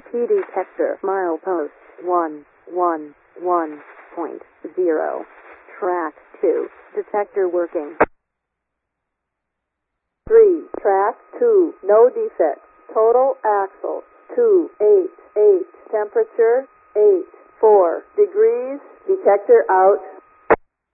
Key detector milepost 111.0. Track 2. Detector working. 3. Track 2. No defect. Total axle 288. Temperature 84 degrees. Detector out.